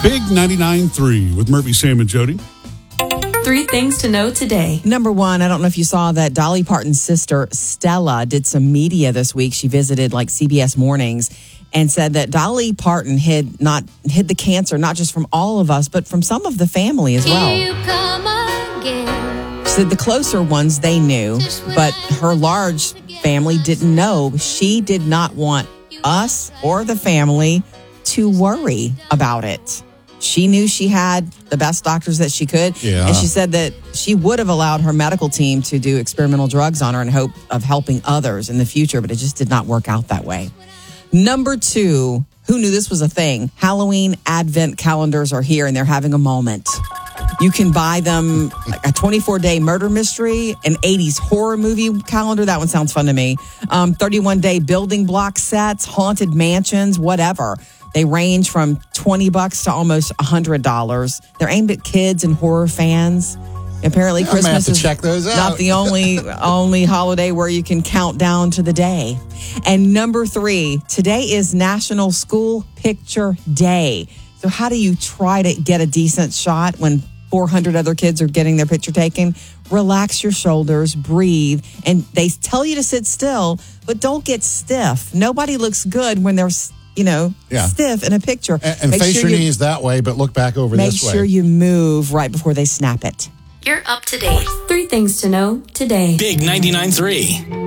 Big 99.3 with Murphy, Sam, and Jody. 3 things to know today. Number one, I don't know if you saw that Dolly Parton's sister, Stella, did some media this week. She visited like CBS Mornings and said that Dolly Parton hid the cancer, not just from all of us, but from some of the family as well. She said the closer ones they knew, but her large family didn't know. She did not want us or the family to worry about it. She knew she had the best doctors that she could. Yeah. And she said that she would have allowed her medical team to do experimental drugs on her in hope of helping others in the future, but it just did not work out that way. Number 2, who knew this was a thing? Halloween advent calendars are here and they're having a moment. You can buy them like a 24-day murder mystery, an 80s horror movie calendar. That one sounds fun to me. 31-day building block sets, haunted mansions, whatever. They range from $20 to almost $100. They're aimed at kids and horror fans. Apparently, Christmas is check those out. not the only holiday where you can count down to the day. And number 3, today is National School Picture Day. So how do you try to get a decent shot when 400 other kids are getting their picture taken? Relax your shoulders, breathe, and they tell you to sit still, but don't get stiff. Nobody looks good when they're stiff in a picture. And face your knees that way, but look back over this way. Make sure you move right before they snap it. You're up to date. 3 things to know today. Big 99.3.